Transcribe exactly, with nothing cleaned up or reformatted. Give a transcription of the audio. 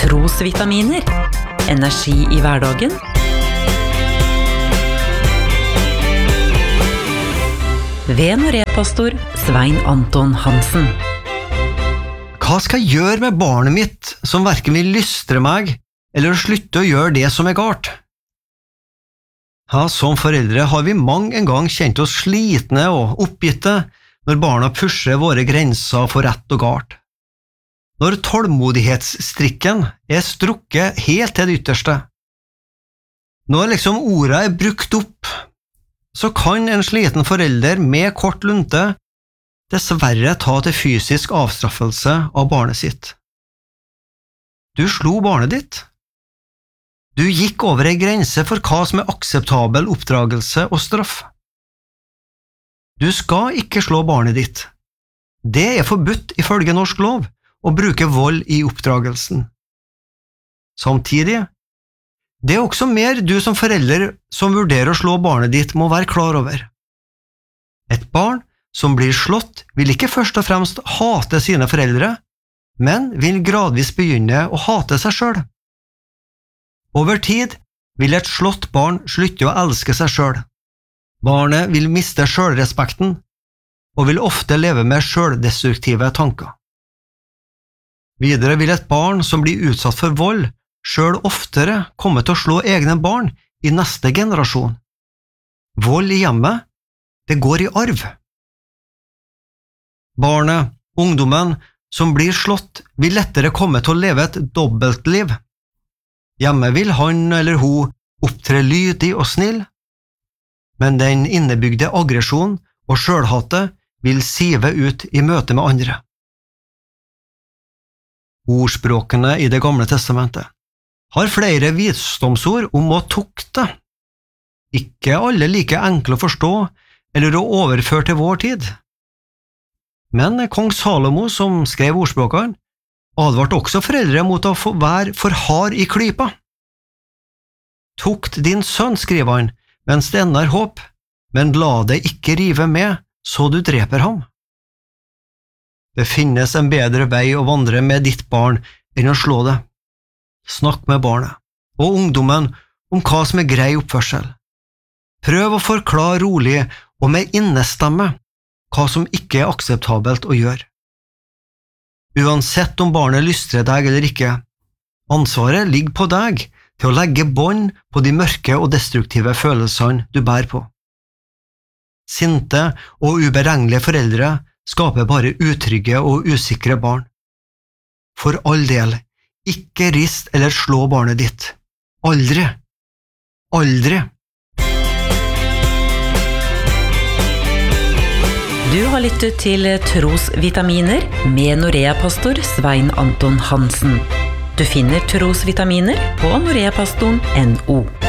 Trosvitaminer. Energi i hverdagen. Ved Norea-pastor Svein Anton Hansen. Hva skal jeg gjøre med barnet mitt som hverken vil lystre meg eller slutte å gjøre det som er galt? Ja, som foreldre har vi mange en gang kjent oss slitne og oppgitte når barna pusher våre grenser for rett og galt. Når tålmodighetsstrikken er strukket helt til det ytterste. Når liksom ordet er brukt opp, så kan en sliten forelder med kort lunte dessverre ta til fysisk avstraffelse av barnet sitt. Du slo barnet ditt. Du gikk over en grense for hva som er akseptabel oppdragelse og straff. Du skal ikke slå barnet ditt. Det er forbudt ifølge norsk lov å bruke vold i oppdragelsen. Samtidig, det er også mer du som forelder som vurderer å slå barnet ditt må være klar over. Et barn som blir slått vil ikke først og fremst hate sine foreldre, men vil gradvis begynne å hate seg selv. Over tid vil et slått barn slutte å elske seg selv. Barnet vil miste selvrespekten, og vil ofte leve med selvdestruktive tanker. Videre vil et barn som blir utsatt for vold, selv oftere komme til å slå egne barn i neste generasjon. Vold i hjemmet, det går i arv. Barnet, ungdommen, som blir slått, vil lettere komme til å leve et dobbeltliv. Hjemme vil han eller hun opptre lydig og snill, men den innebygde aggresjon og selvhatet vil sive ut i møte med andre. Ordspråkene i Det gamle testamentet har flere visdomsord om å tukte. Ikke alle like enkle å forstå eller å overføre til vår tid. Men kong Salomo, som skrev ordspråkene, advarte også foreldre mot å være for hard i klypa. Tukt din sønn, skriver han, mens det ennå er håp, men la det ikke rive med, så du dreper ham. Det finnes en bedre vei å vandre med ditt barn enn å slå det. Snakk med barnet og ungdommen om hva som er grei oppførsel. Prøv å forklare rolig og med innestemme hva som ikke er akseptabelt å gjøre. Uansett om barnet lystrer deg eller ikke, ansvaret ligger på deg til å legge bånd på de mørke og destruktive følelsene du bærer på. Sinte og uberegnelige foreldre skaper bare utrygge og usikre barn. For all del, ikke rist eller slå barnet ditt. Aldri. Aldri. Du har lyttet til Trosvitaminer med Norea-pastor Svein Anton Hansen. Du finner Trosvitaminer på noreapastoren punktum no.